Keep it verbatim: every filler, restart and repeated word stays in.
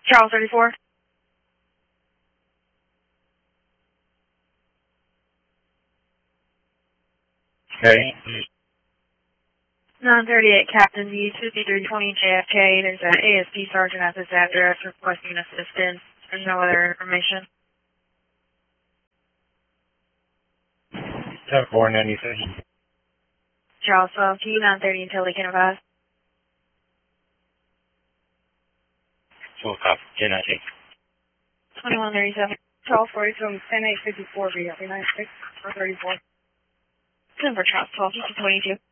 Charles thirty-four. Okay. nine thirty-eight Captain View, fifty-three twenty J F K. There's an A S P sergeant at this address requesting assistance. There's no other information. ten four ninety-six. Charles twelve T, nine thirty until they can advise. Full copy. ten ninety-six. twenty-one thirty-seven. Charles forty from ten eight fifty-four, V F nine six or thirty-four. Denver Charles twelve, twenty-two.